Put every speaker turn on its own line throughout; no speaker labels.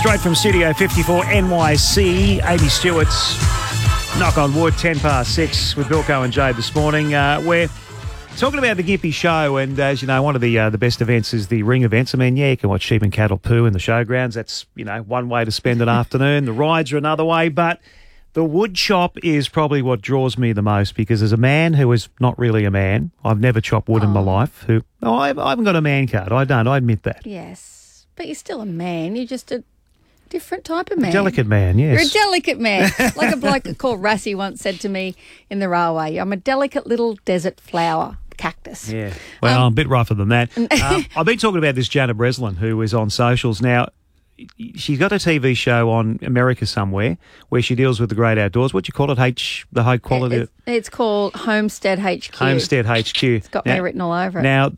Straight from Studio 54 NYC, Amy Stewart's Knock on Wood, 6:10 with Bilko and Jade this morning. We're talking about the Gympie Show, and as you know, one of the best events is the ring events. I mean, yeah, you can watch sheep and cattle poo in the showgrounds. That's, you know, one way to spend an afternoon. The rides are another way, but the wood chop is probably what draws me the most, because as a man who is not really a man, I've never chopped wood in my life. I haven't got a man card. I don't. I admit that.
Yes, but you're still a man. You're just a different type of man.
Delicate man, yes.
You're a delicate man. Like a bloke called Rassie once said to me in the railway, I'm a delicate little desert flower. Cactus.
Yeah. Well, I'm a bit rougher than that. I've been talking about this Jana Breslin, who is on socials now. She's got a TV show on America somewhere where she deals with the great outdoors. What do you call it? The high quality.
It's called Homestead HQ.
Homestead HQ.
It's got me written all over it.
Now,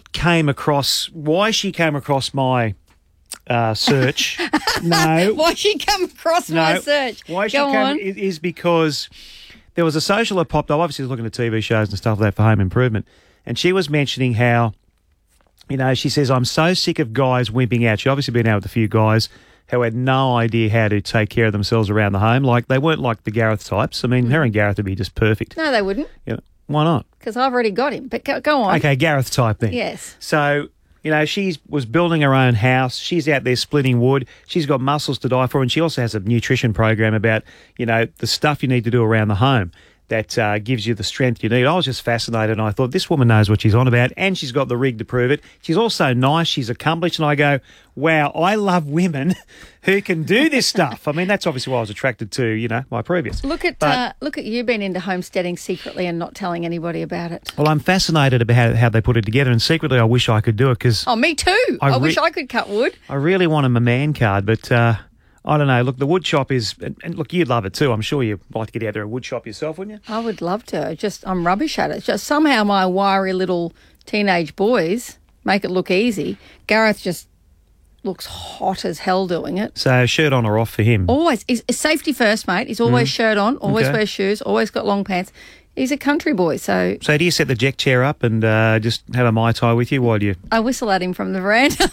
why she came across my search? No.
Why she come across my search?
Why she came is because there was a social that popped up. Obviously, I was looking at TV shows and stuff like that for home improvement, and she was mentioning how, you know, she says, I'm so sick of guys wimping out. She obviously been out with a few guys who had no idea how to take care of themselves around the home. Like, they weren't like the Gareth types. I mean, her and Gareth would be just perfect.
No, they wouldn't.
You know, why not?
Because I've already got him. But go on.
Okay, Gareth type then.
Yes.
So, you know, she was building her own house. She's out there splitting wood. She's got muscles to die for, and she also has a nutrition program about, you know, the stuff you need to do around the home that gives you the strength you need. I was just fascinated, and I thought, this woman knows what she's on about, and she's got the rig to prove it. She's also nice. She's accomplished, and I go, wow, I love women who can do this stuff. I mean, that's obviously why I was attracted to, you know, my previous.
Look at you being into homesteading secretly and not telling anybody about it.
Well, I'm fascinated about how they put it together, and secretly I wish I could do it because...
Oh, me too. I wish I could cut wood.
I really want a man card, but... I don't know. Look, the wood shop is, and look, you'd love it too. I'm sure you'd like to get out there and wood shop yourself, wouldn't you?
I would love to. I'm rubbish at it. Just somehow my wiry little teenage boys make it look easy. Gareth just looks hot as hell doing it.
So shirt on or off for him?
Always. It's safety first, mate. He's always shirt on, always wears shoes, always got long pants. He's a country boy, so...
So do you set the deck chair up and just have a Mai Tai with you while you...
I whistle at him from the veranda.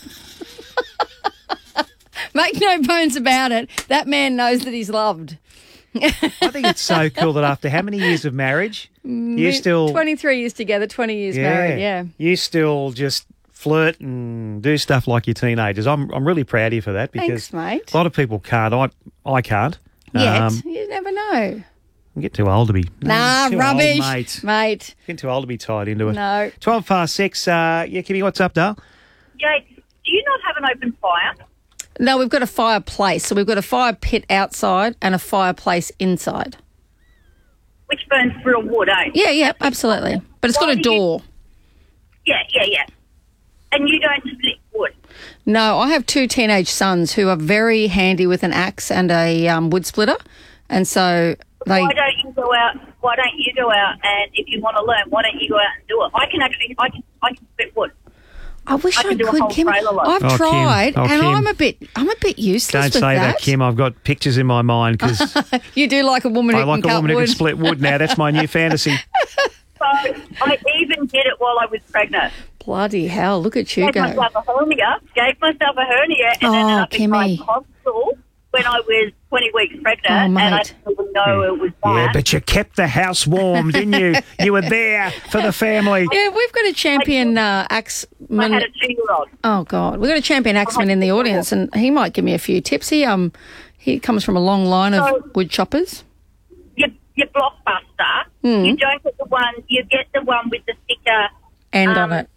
Make no bones about it. That man knows that he's loved.
I think it's so cool that after how many years of marriage, you still...
23 years together, 20 years married, yeah.
You still just flirt and do stuff like your teenagers. I'm really proud of you for that, because
thanks, mate.
A lot of people can't. I can't.
Yet. You never know.
I'm getting too old to be...
Nah, rubbish.
Old,
mate.
Getting too old to be tied into it.
No.
6:12. Yeah, Kimmy, what's up, Dale?
Jake, do you not have an open fire?
No, we've got a fireplace. So we've got a fire pit outside and a fireplace inside.
Which burns through a wood, eh?
Yeah, absolutely. But it's got a door.
Yeah. And you don't split wood?
No, I have two teenage sons who are very handy with an axe and a wood splitter. And so they...
Why don't you go out and if you want to learn, why don't you go out and do it? I can split wood.
I wish I could, Kim.
I've
tried, and
Kim.
I'm a bit useless.
Don't
with
say that, Kim. I've got pictures in my mind because
you do like a woman who can cut wood.
I like a woman who can split wood now. That's my new fantasy.
So I even did it while I was pregnant.
Bloody hell! Look at you go.
Gave myself a hernia, and ended up in my hospital when I was 20 weeks pregnant, and I didn't know it was that.
Yeah, but you kept the house warm, didn't you? You were there for the family.
Yeah, we've got a champion axeman.
I had a 2-year-old.
Oh, God. We've got a champion axeman in the audience, and he might give me a few tips. He comes from a long line of wood choppers.
Your Blockbuster, you don't get the one, you get the one with the thicker...
End on it.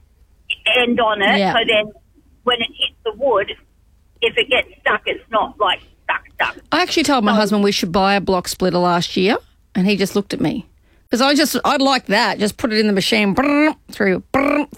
Yeah. So then when it hits the wood... If it gets stuck, it's not like stuck.
I actually told my husband we should buy a block splitter last year, and he just looked at me. Because I'd like that. Just put it in the machine, through.
And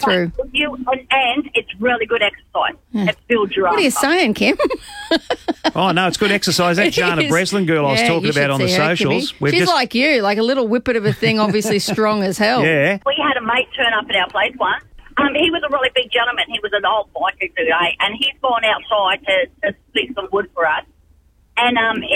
it's really good exercise. It builds your arms.
What are you saying, Kim?
Oh, no, it's good exercise. That Jana Breslin girl I was talking about on the socials.
She's like you, like a little whippet of a thing, obviously strong as hell.
Yeah.
We had a mate turn up at our place once. He was a really big gentleman. He was an old biker today, and he's gone outside to split some wood for us. And